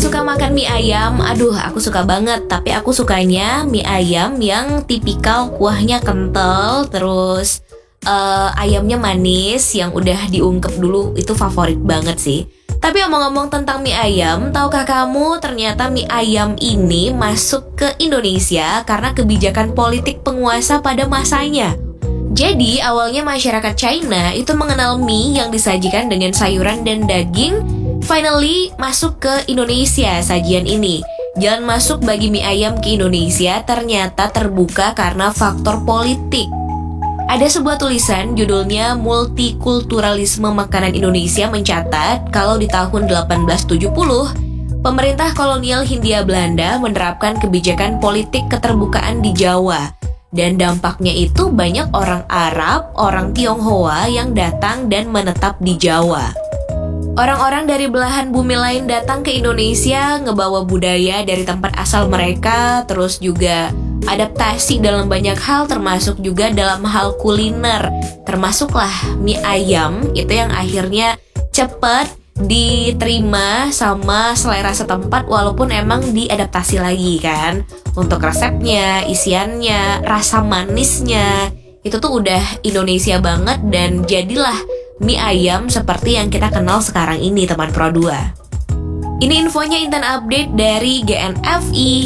suka makan mie ayam? Aduh, aku suka banget. Tapi aku sukanya mie ayam yang tipikal kuahnya kental, terus ayamnya manis, yang udah diungkep dulu. Itu favorit banget sih. Tapi omong-omong tentang mie ayam, tahukah kamu ternyata mie ayam ini masuk ke Indonesia karena kebijakan politik penguasa pada masanya. Jadi awalnya masyarakat China itu mengenal mie yang disajikan dengan sayuran dan daging. Finally masuk ke Indonesia sajian ini. Jalan masuk bagi mie ayam ke Indonesia ternyata terbuka karena faktor politik. Ada sebuah tulisan judulnya Multikulturalisme Makanan Indonesia mencatat kalau di tahun 1870 pemerintah kolonial Hindia Belanda menerapkan kebijakan politik keterbukaan di Jawa. Dan dampaknya itu banyak orang Arab, orang Tionghoa yang datang dan menetap di Jawa. Orang-orang dari belahan bumi lain datang ke Indonesia, ngebawa budaya dari tempat asal mereka, terus juga adaptasi dalam banyak hal, termasuk juga dalam hal kuliner. Termasuklah mie ayam, itu yang akhirnya cepat diterima sama selera setempat walaupun emang diadaptasi lagi kan. Untuk resepnya, isiannya, rasa manisnya, itu tuh udah Indonesia banget dan jadilah mie ayam seperti yang kita kenal sekarang ini teman Pro 2. Ini infonya Intan update dari GNFI.